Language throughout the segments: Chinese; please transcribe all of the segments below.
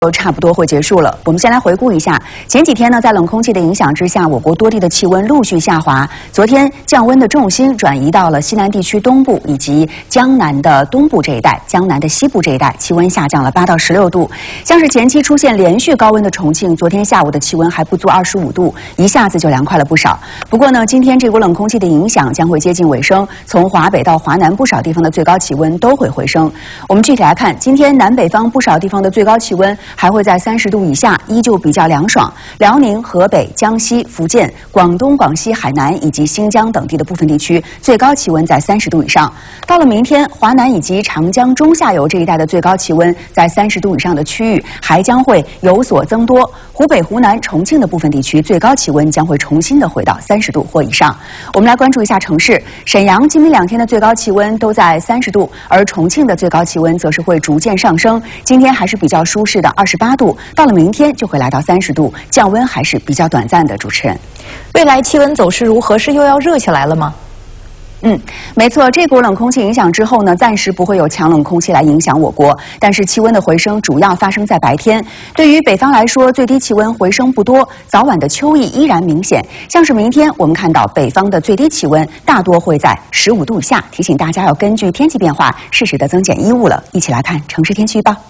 都差不多会结束了。我们先来回顾一下，前几天呢，在冷空气的影响之下，我国多地的气温陆续下滑。昨天降温的重心转移到了西南地区东部以及江南的东部这一带，江南的西部这一带气温下降了8到16度。像是前期出现连续高温的重庆，昨天下午的气温还不足25度，一下子就凉快了不少。不过呢，今天这股冷空气的影响将会接近尾声，从华北到华南不少地方的最高气温都会回升。我们具体来看，今天南北方不少地方的最高气温还会在30度以下，依旧比较凉爽。辽宁、河北、江西、福建、广东、广西、海南以及新疆等地的部分地区，最高气温在30度以上。到了明天，华南以及长江中下游这一带的最高气温在30度以上的区域还将会有所增多。湖北、湖南、重庆的部分地区最高气温将会重新的回到30度或以上。我们来关注一下城市，沈阳今明2天的最高气温都在30度，而重庆的最高气温则是会逐渐上升。今天还是比较舒适的28度，到了明天就会来到30度，降温还是比较短暂的。主持人， 未来气温走势如何？是又要热起来了吗？ 没错，这股冷空气影响之后呢，暂时不会有强冷空气来影响我国，但是气温的回升主要发生在白天。对于北方来说，最低气温回升不多，早晚的秋意依然明显。像是明天，我们看到北方的最低气温大多会在15度以下，提醒大家要根据天气变化适时的增减衣物了。一起来看城市天气预报。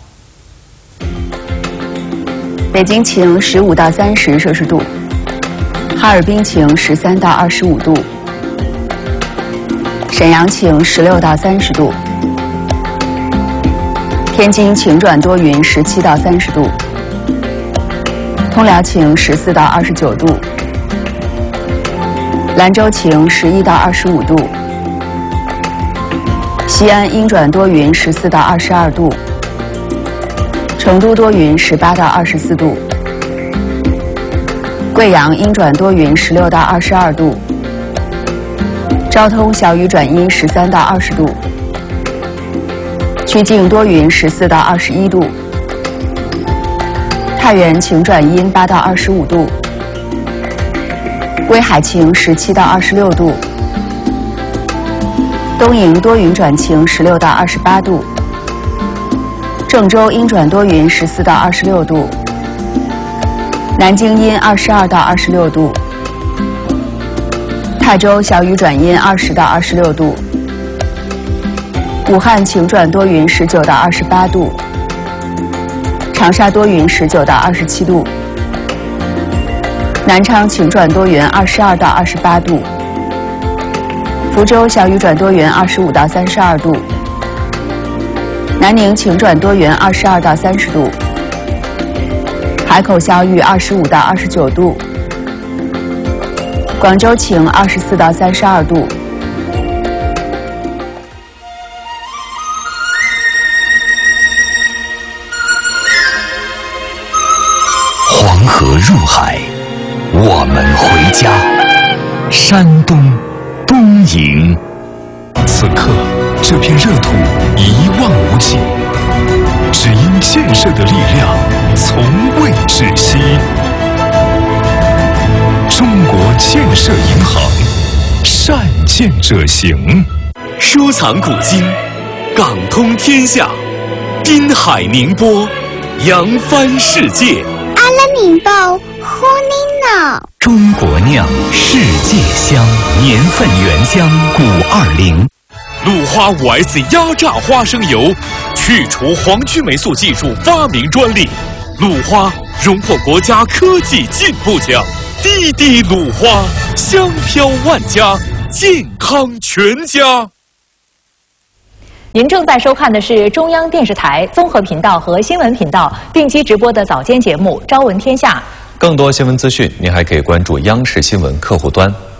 北京晴15到30摄氏度，哈尔滨晴13到25度。沈阳晴16到30度，天津晴转多云17到30度，通辽晴14到29度，兰州晴11到25度，西安阴转多云14到22度，成都多云18到24度，贵阳阴转多云16到22度。昭通小雨转阴13到20度，曲靖多云14到21度，太原晴转阴8到25度，威海晴17到26度，东营多云转晴16到28度，郑州阴转多云14到26度，南京阴22到26度。泰州小雨转阴20到26度，武汉晴转多云19到28度，长沙多云19到27度，南昌晴转多云22到28度，福州小雨转多云25到32度，南宁晴转多云22到30度，海口小雨25到29度。广州晴24到32度。 黄河入海，我们回家。山东东营，此刻这片热土一望无际，只因建设的力量从未止息。中国建设银行，善建者行。 收藏古今，港通天下，滨海宁波，扬帆世界。 阿拉明报，呼你脑。 中国酿世界香，年份原浆520。 鲁花5S 压榨花生油，去除黄曲霉素技术发明专利。鲁花荣获国家科技进步奖。滴滴鲁花，香飘万家，健康全家。 您正在收看的是中央电视台综合频道和新闻频道定期直播的早间节目《朝闻天下》。 更多新闻资讯，您还可以关注央视新闻客户端。